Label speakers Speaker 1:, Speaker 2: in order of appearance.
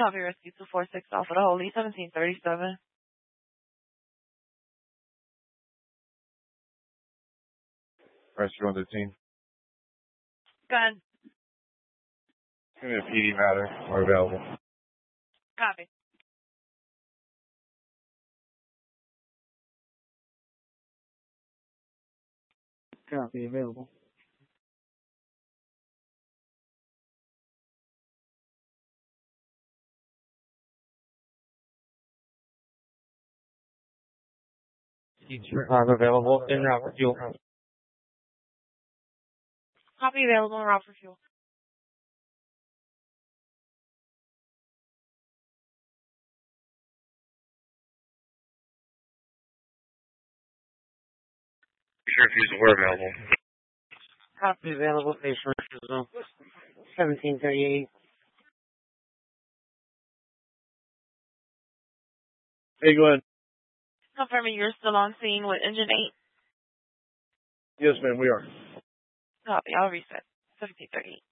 Speaker 1: Copy Rescue 246 Alpha to Holy 1737.
Speaker 2: Rescue 113.
Speaker 1: Go ahead.
Speaker 2: Give me a PD matter. We're available.
Speaker 1: Copy.
Speaker 3: Copy, available.
Speaker 4: I'm available in route for fuel.
Speaker 1: Copy available en route for fuel.
Speaker 2: Sure, refusal, we're available.
Speaker 4: Copy available, station refusal. 1738.
Speaker 2: Hey, go ahead.
Speaker 1: Confirming you're still on scene with engine 8.
Speaker 2: Yes, ma'am, we are.
Speaker 1: Copy. I'll reset. 1738.